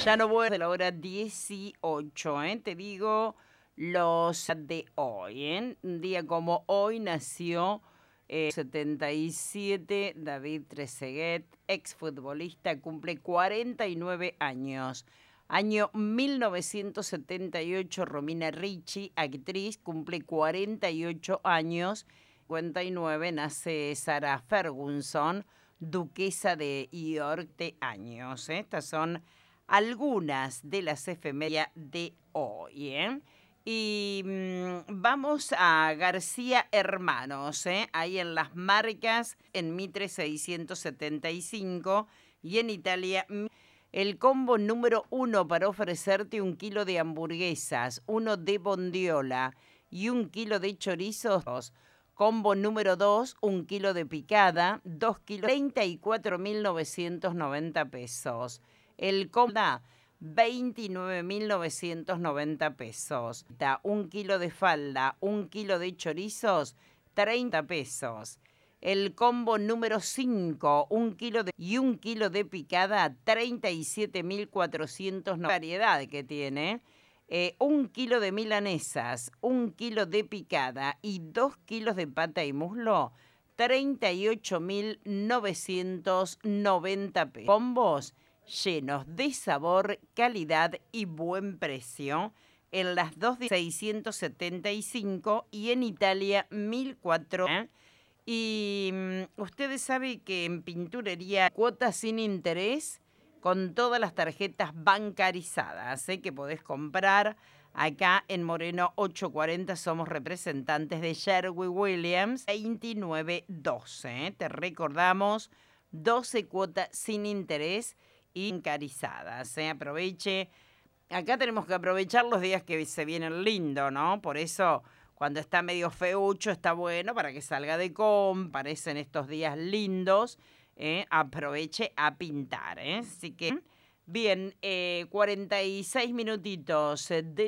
Ya no voy de la hora 18, ¿eh? Te digo los de hoy, ¿eh? Un día como hoy nació 77 David Trezeguet, exfutbolista, cumple 49 años. Año 1978, Romina Ricci, actriz, cumple 48 años. 59 nace Sarah Ferguson, duquesa de York de años. Estas son algunas de las efemérides de hoy, ¿eh? Y vamos a García Hermanos, ahí en Las Marcas, en Mitre 675, y en Italia el combo número 1 para ofrecerte 1 kilo de hamburguesas, 1 de bondiola y 1 kilo de chorizos. Combo número 2, 1 kilo de picada, 2 kilos, 34.990 pesos. El combo 29.990 pesos. 1 kilo de falda, 1 kilo de chorizos, 30 pesos. El combo número 5, 1 kilo y 1 kilo de picada, 37.400. Variedad que tiene. 1 kilo de milanesas, 1 kilo de picada y 2 kilos de pata y muslo, 38.990 pesos. Combos llenos de sabor, calidad y buen precio. En las dos de 675 y en Italia 1.400. Y ustedes saben que en pinturería cuotas sin interés con todas las tarjetas bancarizadas, que podés comprar acá en Moreno 840. Somos representantes de Sherwin-Williams 2912. Te recordamos 12 cuotas sin interés y bancarizadas. Aproveche. Acá tenemos que aprovechar los días que se vienen lindo, ¿no? Por eso, cuando está medio feucho, está bueno para que salga de parecen estos días lindos. Aproveche a pintar, Así que, bien, 46 minutitos de